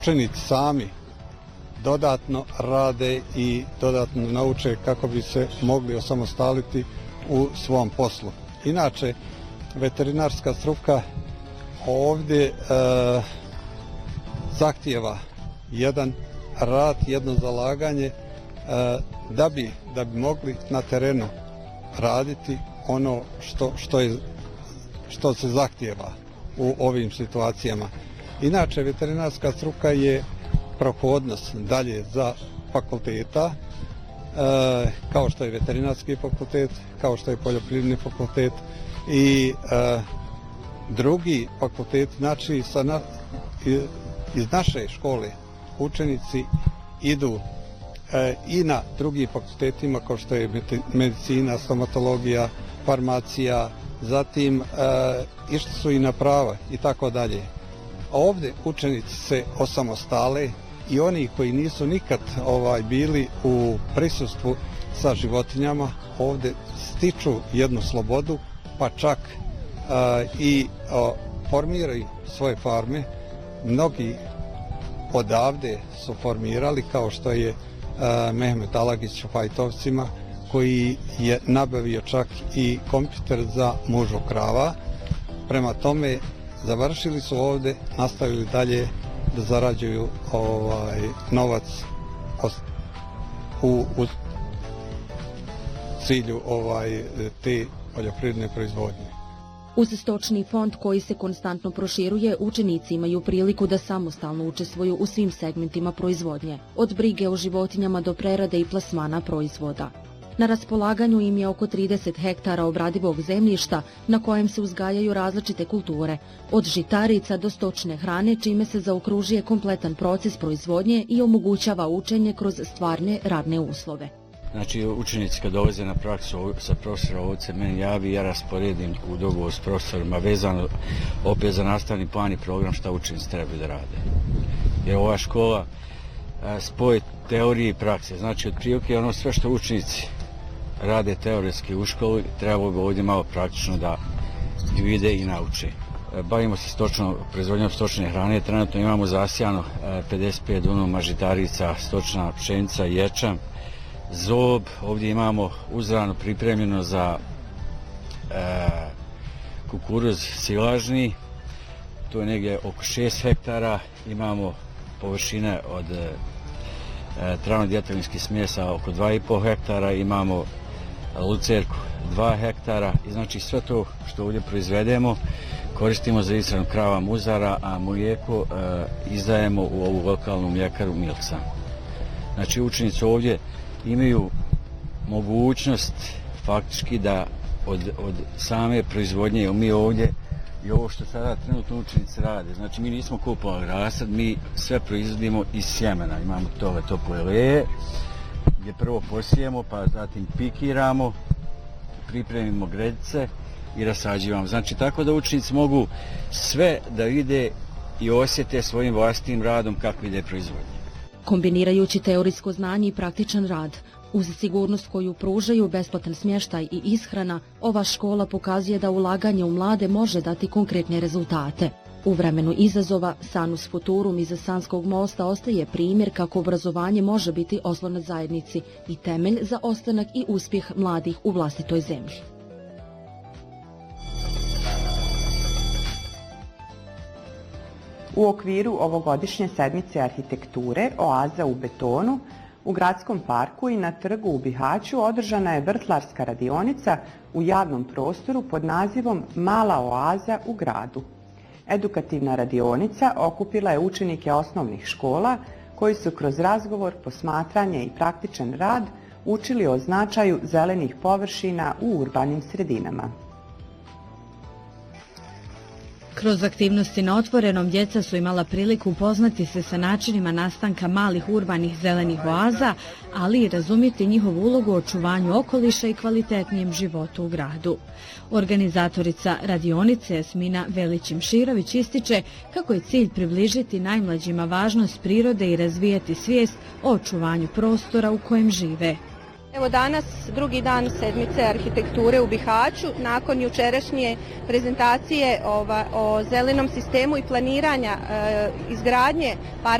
Učenici sami dodatno rade i dodatno nauče kako bi se mogli osamostaliti u svom poslu. Inače, veterinarska struka ovdje zahtijeva jedan rad, jedno zalaganje da bi mogli na terenu raditi ono što se zahtijeva u ovim situacijama. Inače, veterinarska struka je prohodnost dalje za fakulteta, kao što je veterinarski fakultet, kao što je poljoprivredni fakultet i drugi fakultet. Znači, iz naše škole učenici idu i na drugim fakultetima kao što je medicina, stomatologija, farmacija, zatim išli su i na prava i tako dalje. Ovdje učenici se osamostale i oni koji nisu nikad bili u prisustvu sa životinjama ovdje stiču jednu slobodu, pa čak i formiraju svoje farme. Mnogi odavde su formirali, kao što je Mehmet Alagić u Fajtovcima, koji je nabavio čak i kompjuter za mužu krava. Prema tome, završili su ovdje, nastavili dalje da zarađuju novac u cilju te poljoprivredne proizvodnje. Uz stočni fond koji se konstantno proširuje, učenici imaju priliku da samostalno učestvuju u svim segmentima proizvodnje, od brige o životinjama do prerade i plasmana proizvoda. Na raspolaganju im je oko 30 hektara obradivog zemljišta na kojem se uzgajaju različite kulture, od žitarica do stočne hrane, čime se zaokružuje kompletan proces proizvodnje i omogućava učenje kroz stvarne radne uslove. Znači, učenici kad dolaze na praksu sa profesora ovdje meni javi, ja rasporedim u dogovor s profesorima vezano opet za nastavni plan i program šta učenici trebaju da rade. Jer ova škola spoj teorije i prakse, znači otprilike ono sve što učenici rade teoretski u školi, trebalo bi ovdje malo praktično da vide i nauče. Bavimo se proizvodnjom stočne hrane, trenutno imamo zasijano 55 dunuma žitarica, stočna pšenica, ječam, zob, ovdje imamo uzrano pripremljeno za kukuruz silažni, to je negdje oko 6 hektara, imamo površine od travno-djetelinskih smjesa oko 2,5 hektara, imamo lucerku 2 hektara i znači sve to što ovdje proizvedemo koristimo za ishranu krava muzara, a mlijeko izdajemo u ovu lokalnu mljekaru Milca. Znači učenici ovdje imaju mogućnost faktički da od same proizvodnje, mi ovdje i ovo što sada trenutno učenici rade, znači mi nismo kupovali rasad, mi sve proizvodimo iz sjemena, imamo tople leje gdje prvo posijemo, pa zatim pikiramo, pripremimo gredice i rasađivamo. Znači tako da učenici mogu sve da vide i osjete svojim vlastitim radom kako ide proizvodnje. Kombinirajući teorijsko znanje i praktičan rad, uz sigurnost koju pružaju besplatan smještaj i ishrana, ova škola pokazuje da ulaganje u mlade može dati konkretne rezultate. U vremenu izazova, Sanus Futurum iza Sanskog mosta ostaje primjer kako obrazovanje može biti oslonac zajednici i temelj za ostanak i uspjeh mladih u vlastitoj zemlji. U okviru ovogodišnje sedmice arhitekture Oaza u betonu, u gradskom parku i na trgu u Bihaću održana je vrtlarska radionica u javnom prostoru pod nazivom Mala oaza u gradu. Edukativna radionica okupila je učenike osnovnih škola koji su kroz razgovor, posmatranje i praktičan rad učili o značaju zelenih površina u urbanim sredinama. Kroz aktivnosti na otvorenom djeca su imala priliku upoznati se sa načinima nastanka malih urbanih zelenih oaza, ali i razumjeti njihovu ulogu u očuvanju okoliša i kvalitetnijem životu u gradu. Organizatorica radionice Jasmina Velić-Imširović ističe kako je cilj približiti najmlađima važnost prirode i razvijati svijest o očuvanju prostora u kojem žive. Evo danas, drugi dan sedmice arhitekture u Bihaću, nakon jučerašnje prezentacije o zelenom sistemu i planiranja izgradnje parka